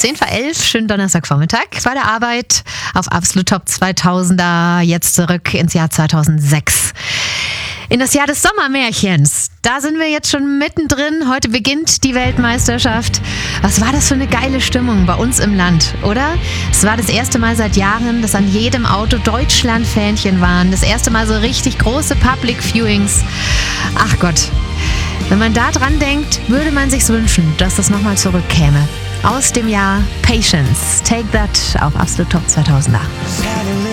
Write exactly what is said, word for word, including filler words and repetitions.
zehn vor elf, schönen Donnerstagvormittag bei der Arbeit auf Absolut Top zweitausender, jetzt zurück ins Jahr zweitausendsechs. In das Jahr des Sommermärchens. Da sind wir jetzt schon mittendrin. Heute beginnt die Weltmeisterschaft. Was war das für eine geile Stimmung bei uns im Land, oder? Es war das erste Mal seit Jahren, dass an jedem Auto Deutschland-Fähnchen waren. Das erste Mal so richtig große Public Viewings. Ach Gott, wenn man da dran denkt, würde man sich wünschen, dass das nochmal zurückkäme. Aus dem Jahr Patience. Take That auf Absolut Top zweitausender.